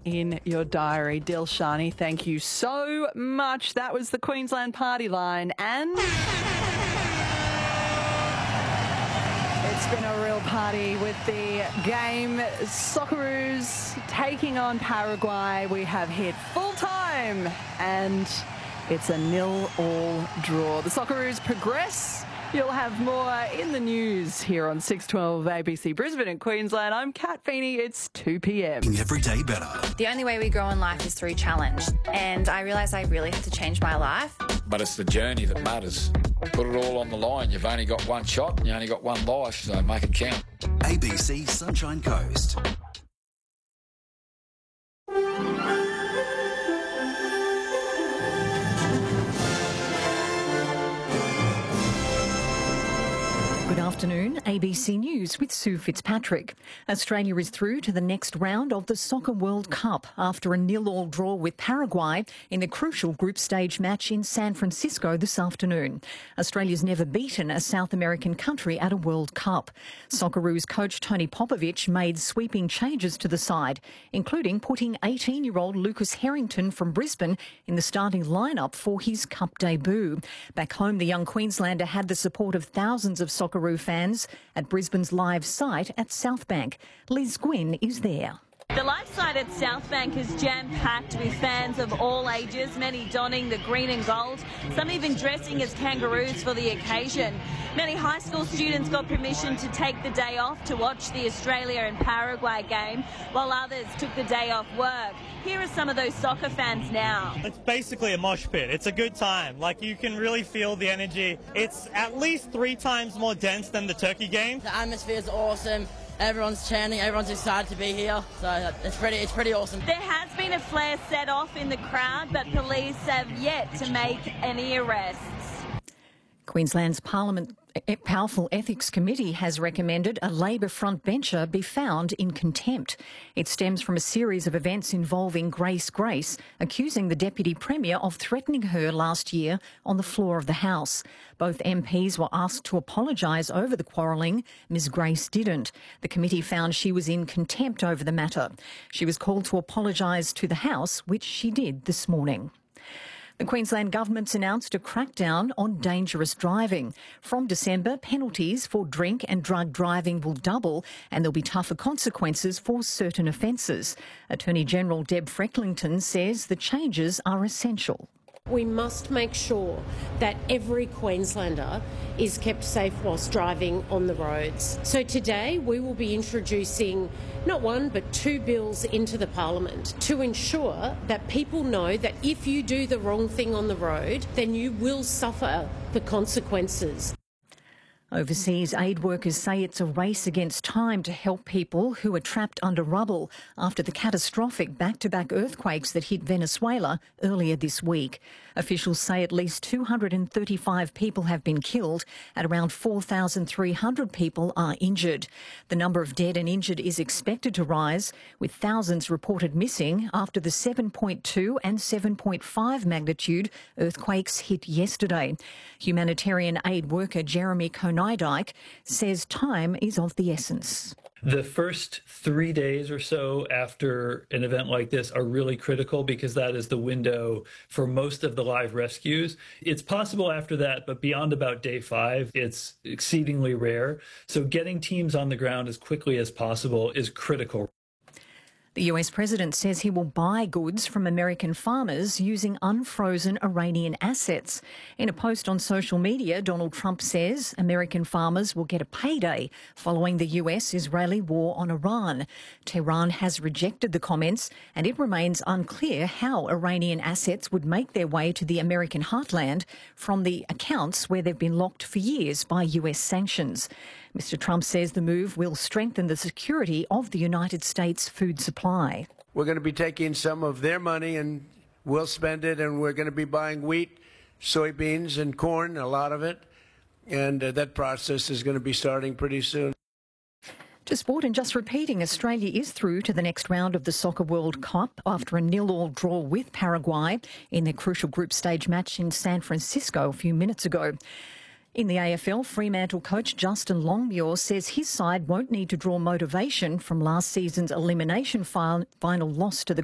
in your diary. Dilshani, thank you so much. That was the Queensland Party Line, and it's been a real party with the game. Socceroos taking on Paraguay. We have hit full time and it's a 0-0 draw. The Socceroos progress. You'll have more in the news here on 612 ABC Brisbane and Queensland. I'm Kat Feeney. It's 2 p.m. Every day better. The only way we grow in life is through challenge. And I realised I really had to change my life. But it's the journey that matters. Put it all on the line. You've only got one shot and you only got one life, so make it count. ABC Sunshine Coast. Good afternoon, ABC News with Sue Fitzpatrick. Australia is through to the next round of the Soccer World Cup after a 0-0 draw with Paraguay in the crucial group stage match in San Francisco this afternoon. Australia's never beaten a South American country at a World Cup. Socceroos coach Tony Popovic made sweeping changes to the side, including putting 18-year-old Lucas Harrington from Brisbane in the starting lineup for his Cup debut. Back home, the young Queenslander had the support of thousands of Socceroo fans at Brisbane's live site at Southbank. Liz Gwynn is there. The live site at Southbank is jam-packed with fans of all ages, many donning the green and gold, some even dressing as kangaroos for the occasion. Many high school students got permission to take the day off to watch the Australia and Paraguay game, while others took the day off work. Here are some of those soccer fans now. It's basically a mosh pit. It's a good time. Like, you can really feel the energy. It's at least 3 times more dense than the Turkey game. The atmosphere is awesome. Everyone's chanting, everyone's excited to be here, so it's pretty awesome. There has been a flare set off in the crowd, but police have yet to make any arrests. Queensland's Powerful Ethics Committee has recommended a Labor frontbencher be found in contempt. It stems from a series of events involving Grace Grace, accusing the Deputy Premier of threatening her last year on the floor of the House. Both MPs were asked to apologise over the quarrelling. Ms Grace didn't. The committee found she was in contempt over the matter. She was called to apologise to the House, which she did this morning. The Queensland Government's announced a crackdown on dangerous driving. From December, penalties for drink and drug driving will double and there'll be tougher consequences for certain offences. Attorney General Deb Frecklington says the changes are essential. We must make sure that every Queenslander is kept safe whilst driving on the roads. So today we will be introducing not 1 but 2 bills into the Parliament to ensure that people know that if you do the wrong thing on the road, then you will suffer the consequences. Overseas aid workers say it's a race against time to help people who are trapped under rubble after the catastrophic back-to-back earthquakes that hit Venezuela earlier this week. Officials say at least 235 people have been killed and around 4,300 people are injured. The number of dead and injured is expected to rise, with thousands reported missing after the 7.2 and 7.5 magnitude earthquakes hit yesterday. Humanitarian aid worker Jeremy Konydijk says time is of the essence. The first 3 days or so after an event like this are really critical because that is the window for most of the live rescues. It's possible after that, but beyond about day 5, it's exceedingly rare. So getting teams on the ground as quickly as possible is critical. The US president says he will buy goods from American farmers using unfrozen Iranian assets. In a post on social media, Donald Trump says American farmers will get a payday following the US-Israeli war on Iran. Tehran has rejected the comments and it remains unclear how Iranian assets would make their way to the American heartland from the accounts where they've been locked for years by US sanctions. Mr. Trump says the move will strengthen the security of the United States food supply. We're going to be taking some of their money and we'll spend it, and we're going to be buying wheat, soybeans and corn, a lot of it. And that process is going to be starting pretty soon. To sport, and just repeating, Australia is through to the next round of the Soccer World Cup after a 0-0 draw with Paraguay in their crucial group stage match in San Francisco a few minutes ago. In the AFL, Fremantle coach Justin Longmuir says his side won't need to draw motivation from last season's elimination final loss to the